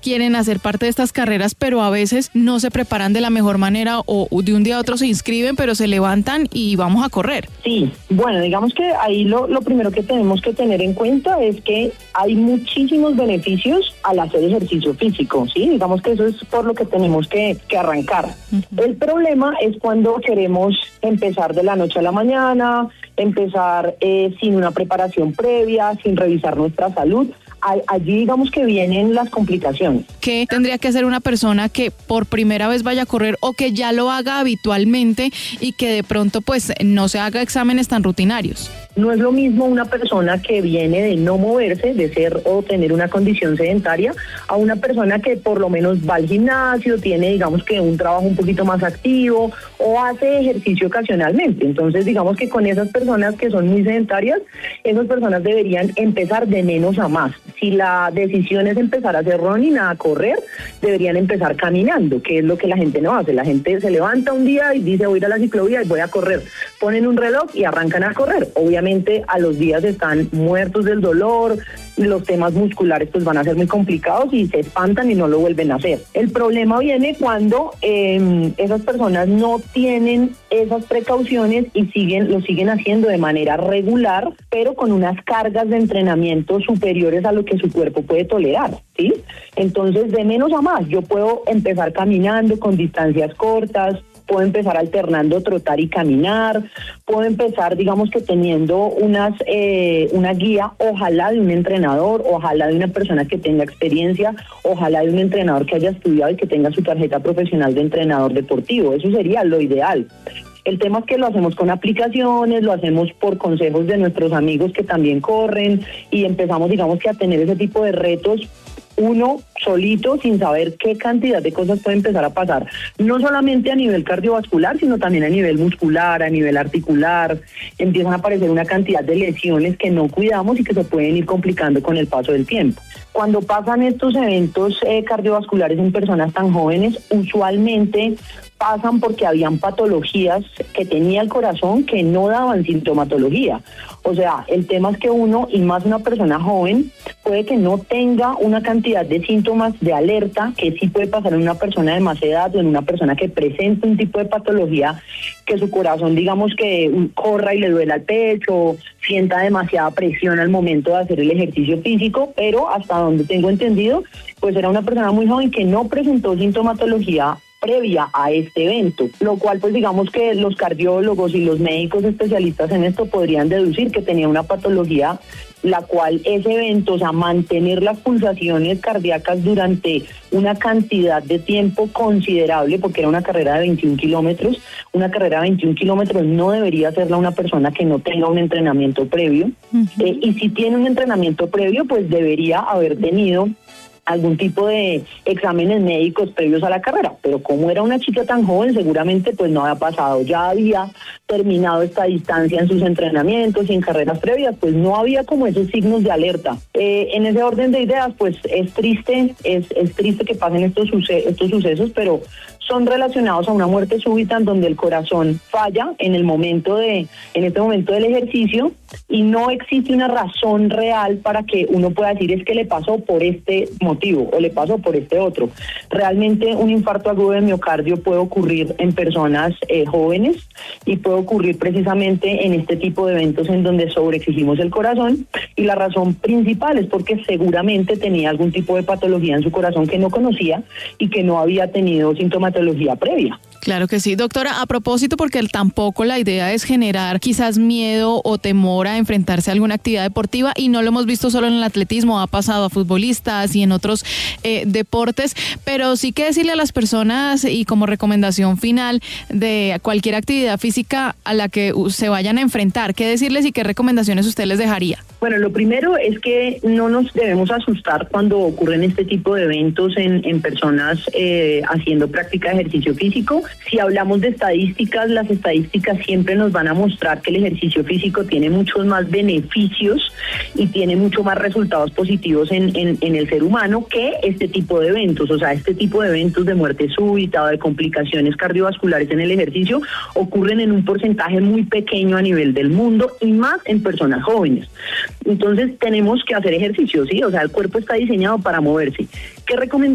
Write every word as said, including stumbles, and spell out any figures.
quieren hacer parte de estas carreras, pero a veces no se preparan de la mejor manera o de un día a otro se inscriben, pero se levantan y vamos a correr. Sí, bueno, digamos que ahí lo, lo primero que tenemos que tener en cuenta es que hay muchísimos beneficios al hacer ejercicio físico, ¿sí? Digamos que eso es por lo que tenemos que, que arrancar. Uh-huh. El problema es cuando queremos empezar de la noche a la mañana, empezar eh, sin una preparación previa, sin revisar nuestra salud. Allí digamos que vienen las complicaciones. ¿Qué tendría que hacer una persona que por primera vez vaya a correr o que ya lo haga habitualmente y que de pronto pues no se haga exámenes tan rutinarios? No es lo mismo una persona que viene de no moverse, de ser o tener una condición sedentaria, a una persona que por lo menos va al gimnasio, tiene digamos que un trabajo un poquito más activo o hace ejercicio ocasionalmente. Entonces digamos que con esas personas que son muy sedentarias, esas personas deberían empezar de menos a más. Si la decisión es empezar a hacer running, a correr, deberían empezar caminando, que es lo que la gente no hace. La gente se levanta un día y dice voy a ir a la ciclovía y voy a correr. Ponen un reloj y arrancan a correr. Obviamente a los días están muertos del dolor, los temas musculares pues van a ser muy complicados y se espantan y no lo vuelven a hacer. El problema viene cuando eh, esas personas no tienen esas precauciones y siguen lo siguen haciendo de manera regular, pero con unas cargas de entrenamiento superiores a lo que su cuerpo puede tolerar, ¿sí? Entonces, de menos a más, yo puedo empezar caminando con distancias cortas, puedo empezar alternando trotar y caminar, puedo empezar, digamos que teniendo unas eh, una guía, ojalá de un entrenador, ojalá de una persona que tenga experiencia, ojalá de un entrenador que haya estudiado y que tenga su tarjeta profesional de entrenador deportivo. Eso sería lo ideal. El tema es que lo hacemos con aplicaciones, lo hacemos por consejos de nuestros amigos que también corren y empezamos, digamos que a tener ese tipo de retos uno solito sin saber qué cantidad de cosas puede empezar a pasar, no solamente a nivel cardiovascular, sino también a nivel muscular, a nivel articular. Empiezan a aparecer una cantidad de lesiones que no cuidamos y que se pueden ir complicando con el paso del tiempo. Cuando pasan estos eventos eh, cardiovasculares en personas tan jóvenes, usualmente pasan porque habían patologías que tenía el corazón que no daban sintomatología. O sea, el tema es que uno, y más una persona joven, puede que no tenga una cantidad de síntomas de alerta que sí puede pasar en una persona de más edad o en una persona que presenta un tipo de patología, que su corazón, digamos que corra y le duela el pecho, sienta demasiada presión al momento de hacer el ejercicio físico, pero hasta donde tengo entendido, pues era una persona muy joven que no presentó sintomatología previa a este evento, lo cual pues digamos que los cardiólogos y los médicos especialistas en esto podrían deducir que tenía una patología la cual ese evento, o sea, mantener las pulsaciones cardíacas durante una cantidad de tiempo considerable, porque era una carrera de veintiún kilómetros, una carrera de veintiún kilómetros no debería hacerla una persona que no tenga un entrenamiento previo, uh-huh. eh, y si tiene un entrenamiento previo, pues debería haber tenido algún tipo de exámenes médicos previos a la carrera, pero como era una chica tan joven, seguramente pues no había pasado, ya había terminado esta distancia en sus entrenamientos y en carreras previas, pues no había como esos signos de alerta. Eh, en ese orden de ideas, pues es triste, es, es triste que pasen estos, suce- estos sucesos, pero son relacionados a una muerte súbita en donde el corazón falla en el momento de, en este momento del ejercicio, y no existe una razón real para que uno pueda decir es que le pasó por este motivo o le pasó por este otro. Realmente un infarto agudo de miocardio puede ocurrir en personas eh, jóvenes y puede ocurrir precisamente en este tipo de eventos en donde sobreexigimos el corazón, y la razón principal es porque seguramente tenía algún tipo de patología en su corazón que no conocía y que no había tenido sintomatología previa. Claro que sí, doctora, a propósito, porque tampoco la idea es generar quizás miedo o temor a enfrentarse a alguna actividad deportiva, y no lo hemos visto solo en el atletismo, ha pasado a futbolistas y en otros eh, deportes, pero sí que decirle a las personas, y como recomendación final de cualquier actividad física a la que se vayan a enfrentar, ¿qué decirles y qué recomendaciones usted les dejaría? Bueno, lo primero es que no nos debemos asustar cuando ocurren este tipo de eventos en, en personas eh, haciendo práctica de ejercicio físico. Si hablamos de estadísticas, las estadísticas siempre nos van a mostrar que el ejercicio físico tiene muchos más beneficios y tiene mucho más resultados positivos en, en, en el ser humano que este tipo de eventos. O sea, este tipo de eventos de muerte súbita o de complicaciones cardiovasculares en el ejercicio ocurren en un porcentaje muy pequeño a nivel del mundo, y más en personas jóvenes. Entonces tenemos que hacer ejercicio, ¿sí? O sea, el cuerpo está diseñado para moverse. ¿Qué recomendamos?